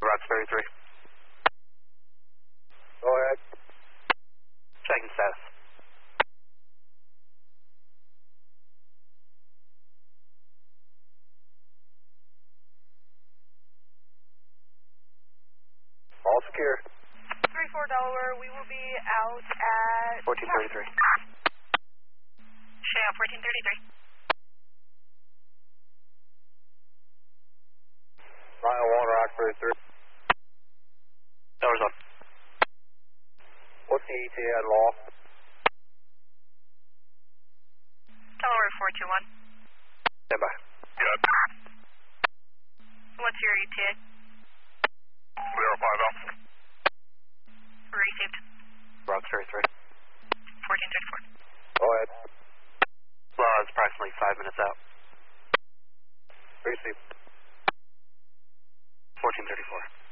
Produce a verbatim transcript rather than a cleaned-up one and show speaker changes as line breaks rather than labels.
Rocks thirty-three.
Go ahead.
Checking status.
All secure.
three four Delaware, we will be out at...
fourteen thirty-three.
Shale, fourteen thirty-three.
nine oh one, Rock thirty-three.
Doors on.
What's the E T A on law?
Delaware four two one.
Stand by.
Good.
What's your E T A?
zero five oh.
Received.
Rocks thirty-three.
fourteen thirty-four.
Go ahead.
Well, it's approximately five minutes out.
Received.
fourteen thirty-four.